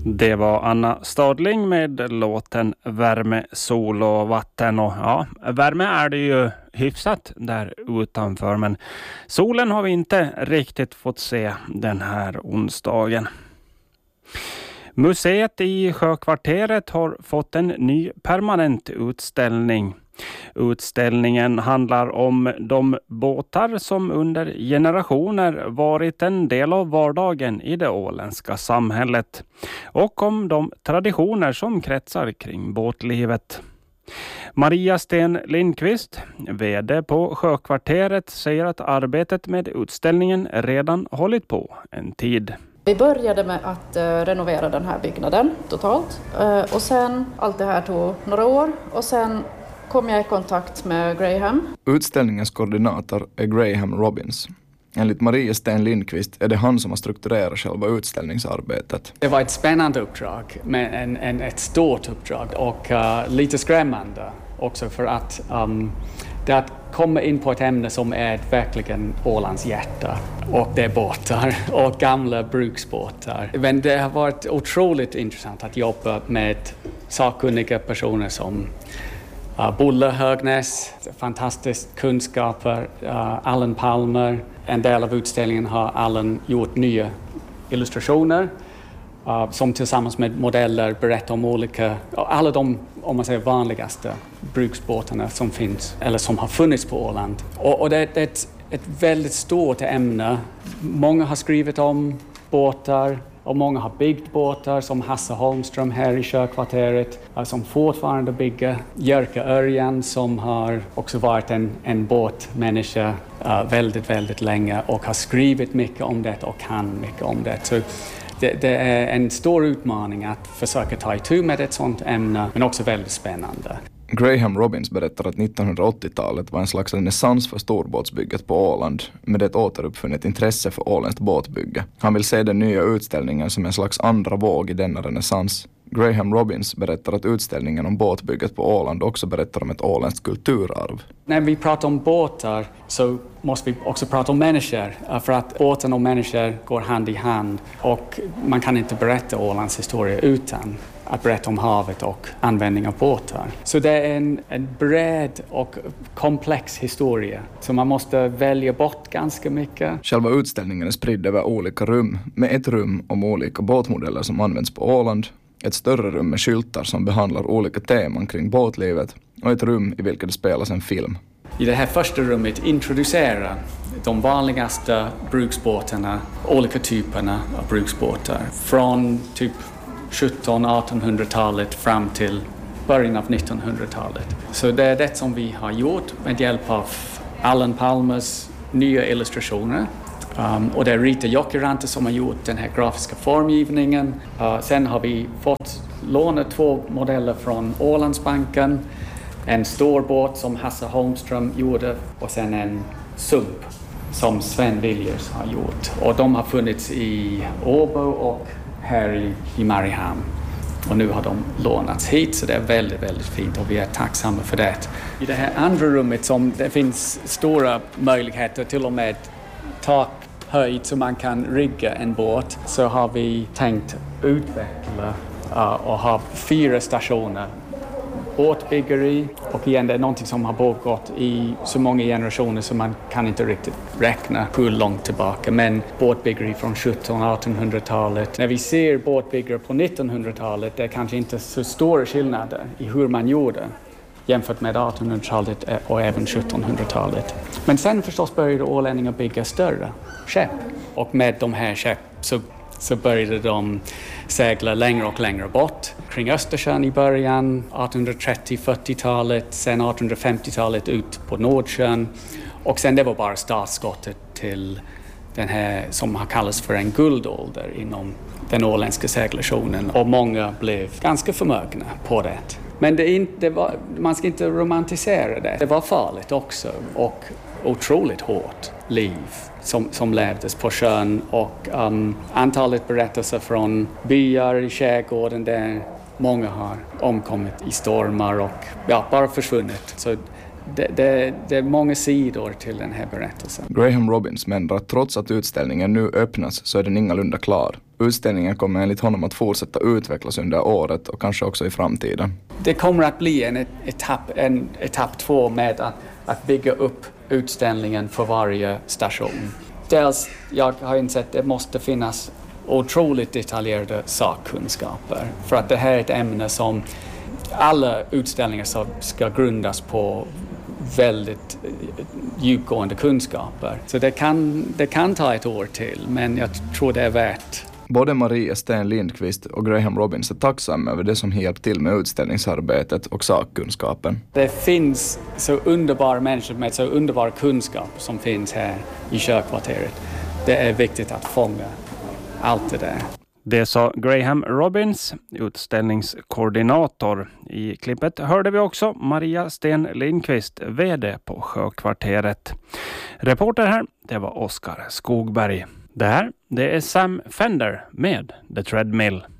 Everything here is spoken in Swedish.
Det var Anna Stadling med låten Värme, sol och vatten. Och ja, värme är det ju hyfsat där utanför, men solen har vi inte riktigt fått se den här onsdagen. Museet i Sjökvarteret har fått en ny permanent utställning. Utställningen handlar om de båtar som under generationer varit en del av vardagen i det åländska samhället och om de traditioner som kretsar kring båtlivet. Maria Sten Lindqvist, vd på Sjökvarteret, säger att arbetet med utställningen redan hållit på en tid. Vi började med att renovera den här byggnaden totalt och sen allt det här tog några år och sen kom jag i kontakt med Graham. Utställningens koordinator är Graham Robbins. Enligt Maria Sten Lindqvist är det han som har strukturerat själva utställningsarbetet. Det var ett spännande uppdrag, men ett stort uppdrag och lite skrämmande också för att det att komma in på ett ämne som är verkligen Ålands hjärta. Och det är båtar och gamla bruksbåtar. Men det har varit otroligt intressant att jobba med sakkunniga personer som Bolle Högnäs, fantastisk kunskaper, Allan Palmer. En del av utställningen har Allan gjort nya illustrationer som tillsammans med modeller berättar om alla de, om man säger, vanligaste bruksbåtarna som finns eller som har funnits på Åland. Och det är ett väldigt stort ämne. Många har skrivit om båtar och många har byggt båtar, som Hasse Holmström här i Sjökvarteret som fortfarande bygger. Jerka Örjan som har också varit en båtmänniska väldigt, väldigt länge och har skrivit mycket om det och kan mycket om det. Så det är en stor utmaning att försöka ta itu med ett sådant ämne, men också väldigt spännande. Graham Robbins berättar att 1980-talet var en slags renässans för storbåtsbygget på Åland med ett återuppfunnet intresse för åländskt båtbygge. Han vill se den nya utställningen som en slags andra våg i denna renässans. Graham Robbins berättar att utställningen om båtbygget på Åland också berättar om ett åländskt kulturarv. När vi pratar om båtar så måste vi också prata om människor, för att båten och människor går hand i hand och man kan inte berätta Ålands historia utan att berätta om havet och användning av båtar. Så det är en bred och komplex historia. Så man måste välja bort ganska mycket. Själva utställningen är spridd över olika rum, med ett rum om olika båtmodeller som används på Åland, ett större rum med skyltar som behandlar olika teman kring båtlivet och ett rum i vilket det spelas en film. I det här första rummet introducerar de vanligaste bruksbåtarna, olika typerna av bruksbåtar. Från typ 1700-1800-talet fram till början av 1900-talet. Så det är det som vi har gjort med hjälp av Allan Palmers nya illustrationer. Och det är Rita Jokiranta som har gjort den här grafiska formgivningen. Sen har vi fått låna 2 modeller från Ålandsbanken. En stor båt som Hasse Holmström gjorde och sen en sump som Sven Viljers har gjort. Och de har funnits i Åbo och här i Mariehamn. Och nu har de lånats hit, så det är väldigt, väldigt fint och vi är tacksamma för det. I det här andra rummet som det finns stora möjligheter, till och med takhöjd så man kan rigga en båt, så har vi tänkt utveckla och ha 4 stationer. Båtbyggeri, och igen det är någonting som har pågått i så många generationer så man kan inte riktigt räkna hur långt tillbaka, men båtbyggeri från 1700-1800-talet. När vi ser båtbyggare på 1900-talet, det är kanske inte så stora skillnader i hur man gjorde jämfört med 1800-talet och även 1700-talet. Men sen förstås började ålänningar bygga större skepp, och med de här skepp så började de segla längre och längre bort kring Östersjön i början, 1830-40-talet, sen 1850-talet ut på Nordsjön, och sen det var bara startskottet till den här som har kallats för en guldålder inom den åländska seglationen, och många blev ganska förmögna på det. Men man ska inte romantisera det. Det var farligt också och otroligt hårt liv som levdes på sjön, och antalet berättelser från byar i skärgården där många har omkommit i stormar och bara försvunnit. Så det är många sidor till den här berättelsen. Graham Robbins menar att trots att utställningen nu öppnas så är den ingalunda klar. Utställningen kommer enligt honom att fortsätta utvecklas under året och kanske också i framtiden. Det kommer att bli en etapp 2 med att bygga upp utställningen för varje station. Dels, jag har insett att det måste finnas otroligt detaljerade sakkunskaper för att det här är ett ämne som alla utställningar ska grundas på väldigt djupgående kunskaper. Så det kan ta ett år till, men jag tror det är värt. Både Maria Sten Lindqvist och Graham Robbins är tacksamma över det som hjälpt till med utställningsarbetet och sakkunskapen. Det finns så underbara människor med så underbar kunskap som finns här i Köpkvarteret. Det är viktigt att fånga allt det där. Det sa Graham Robbins, utställningskoordinator. I klippet hörde vi också Maria Sten Lindqvist, vd på Sjökvarteret. Reporter här, det var Oskar Skogberg. Det här, det är Sam Fender med The Treadmill.